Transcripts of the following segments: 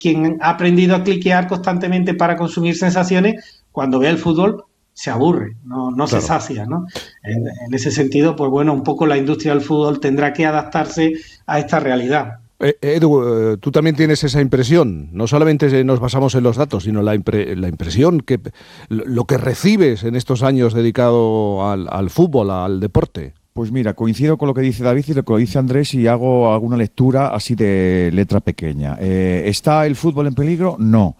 quien ha aprendido a cliquear constantemente para consumir sensaciones, cuando ve el fútbol se aburre, no se Claro. sacia, ¿no? En ese sentido, pues bueno, un poco la industria del fútbol tendrá que adaptarse a esta realidad. Edu, tú también tienes esa impresión. No solamente nos basamos en los datos, sino la impresión que lo que recibes en estos años dedicado al fútbol, al deporte. Pues mira, coincido con lo que dice David y lo que dice Andrés y hago alguna lectura así de letra pequeña. ¿Está el fútbol en peligro? No.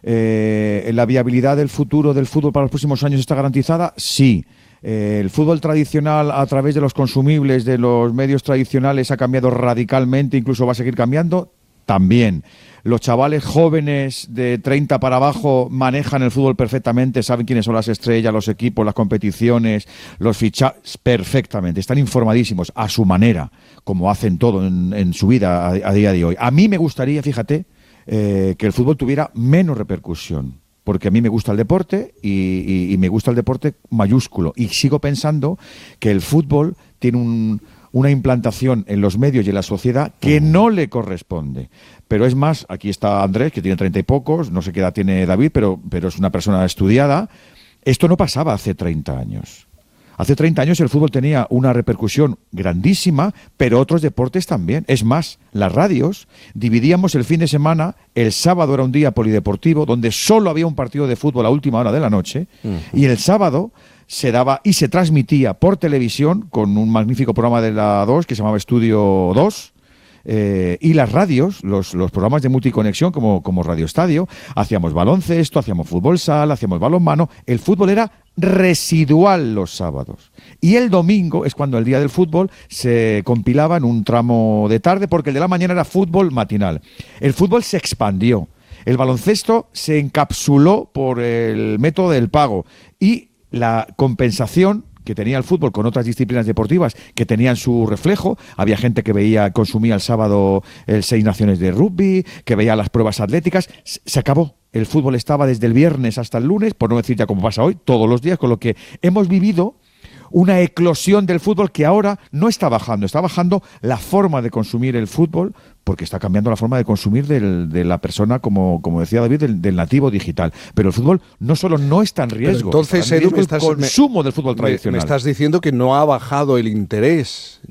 ¿La viabilidad del futuro del fútbol para los próximos años está garantizada? Sí. El fútbol tradicional a través de los consumibles, de los medios tradicionales, ha cambiado radicalmente, incluso va a seguir cambiando. También. Los chavales jóvenes de 30 para abajo manejan el fútbol perfectamente, saben quiénes son las estrellas, los equipos, las competiciones, los fichajes perfectamente. Están informadísimos a su manera, como hacen todo en su vida a día de hoy. A mí me gustaría, fíjate, que el fútbol tuviera menos repercusión, porque a mí me gusta el deporte y me gusta el deporte mayúsculo. Y sigo pensando que el fútbol tiene una implantación en los medios y en la sociedad que no le corresponde. Pero es más, aquí está Andrés, que tiene 30 y pocos, no sé qué edad tiene David, pero es una persona estudiada. Esto no pasaba hace 30 años. Hace 30 años el fútbol tenía una repercusión grandísima, pero otros deportes también. Es más, las radios dividíamos el fin de semana, el sábado era un día polideportivo, donde solo había un partido de fútbol a última hora de la noche, y el sábado se daba y se transmitía por televisión con un magnífico programa de la 2 que se llamaba Estudio 2, y las radios, los programas de multiconexión como Radio Estadio, hacíamos baloncesto, hacíamos fútbol sala, hacíamos balonmano. El fútbol era residual los sábados. Y el domingo es cuando el día del fútbol se compilaba en un tramo de tarde, porque el de la mañana era fútbol matinal. El fútbol se expandió. El baloncesto se encapsuló por el método del pago. Y la compensación que tenía el fútbol con otras disciplinas deportivas que tenían su reflejo. Había gente que consumía el sábado el 6 Naciones de rugby, que veía las pruebas atléticas. Se acabó. El fútbol estaba desde el viernes hasta el lunes, por no decir ya como pasa hoy, todos los días, con lo que hemos vivido una eclosión del fútbol que ahora no está bajando la forma de consumir el fútbol, porque está cambiando la forma de consumir de la persona, como decía David, del nativo digital. Pero el fútbol no solo no está en riesgo, entonces, Edu, el consumo del fútbol tradicional. Me estás diciendo que no ha bajado el interés.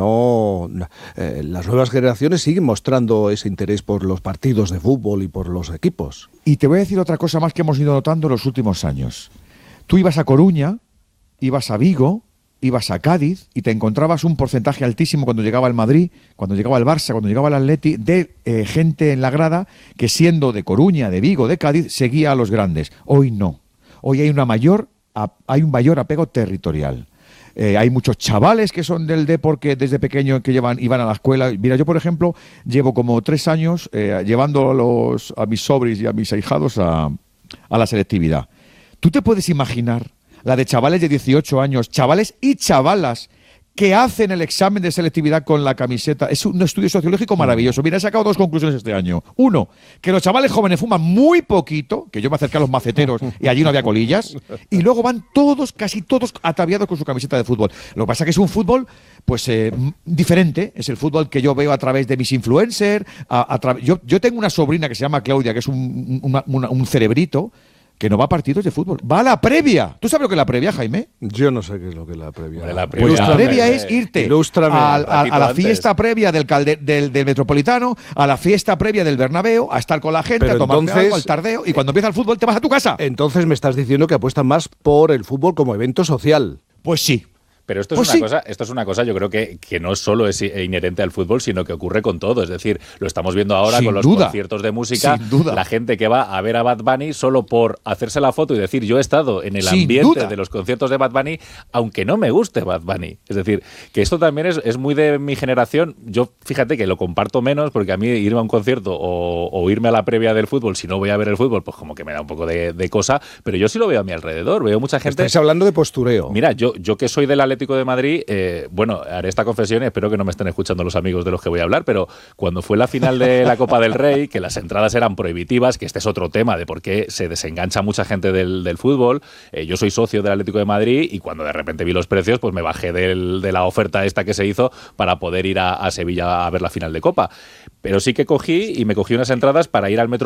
Las nuevas generaciones siguen mostrando ese interés por los partidos de fútbol y por los equipos. Y te voy a decir otra cosa más que hemos ido notando en los últimos años. Tú ibas a Coruña, ibas a Vigo, ibas a Cádiz y te encontrabas un porcentaje altísimo cuando llegaba el Madrid, cuando llegaba el Barça, cuando llegaba el Atleti, de gente en la grada que, siendo de Coruña, de Vigo, de Cádiz, seguía a los grandes. Hoy no. Hoy hay un mayor apego territorial. Hay muchos chavales que son del Depor que desde pequeño iban a la escuela. Mira, yo por ejemplo llevo como 3 años llevando a mis sobris y a mis ahijados a la selectividad. ¿Tú te puedes imaginar la de chavales de 18 años, chavales y chavalas, que hacen el examen de selectividad con la camiseta? Es un estudio sociológico maravilloso. Mira, he sacado 2 conclusiones este año. Uno, que los chavales jóvenes fuman muy poquito, que yo me acerqué a los maceteros y allí no había colillas, y luego van casi todos ataviados con su camiseta de fútbol. Lo que pasa es que es un fútbol pues diferente, es el fútbol que yo veo a través de mis influencers. Yo tengo una sobrina que se llama Claudia, que es un cerebrito, que no va a partidos de fútbol, va a la previa. ¿Tú sabes lo que es la previa, Jaime? Yo no sé qué es lo que es la previa. Bueno, la Pues la previa es irte a la antes. fiesta previa del Metropolitano, a la fiesta previa del Bernabéu, a estar con la gente, Pero a tomarte entonces, algo, al tardeo, y cuando empieza el fútbol te vas a tu casa. Entonces me estás diciendo que apuestan más por el fútbol como evento social. Pues sí. Pero esto es Pues una sí. cosa, esto es una cosa, yo creo que no solo es inherente al fútbol, sino que ocurre con todo. Es decir, lo estamos viendo ahora Sin con los duda. conciertos de música, Sin duda. la gente que va a ver a Bad Bunny solo por hacerse la foto y decir yo he estado en el Sin ambiente duda. de los conciertos de Bad Bunny, aunque no me guste Bad Bunny. Es decir, que esto también es muy de mi generación. Yo, fíjate que lo comparto menos, porque a mí irme a un concierto o irme a la previa del fútbol, si no voy a ver el fútbol, pues como que me da un poco de cosa, pero yo sí lo veo a mi alrededor. Veo mucha gente... Estáis hablando de postureo. Mira, yo que soy del Atlético de Madrid, bueno, haré esta confesión y espero que no me estén escuchando los amigos de los que voy a hablar, pero cuando fue la final de la Copa del Rey, que las entradas eran prohibitivas, que este es otro tema de por qué se desengancha mucha gente del fútbol, yo soy socio del Atlético de Madrid y cuando de repente vi los precios, pues me bajé de la oferta esta que se hizo para poder ir a Sevilla a ver la final de Copa. Pero sí que me cogí unas entradas para ir al Metro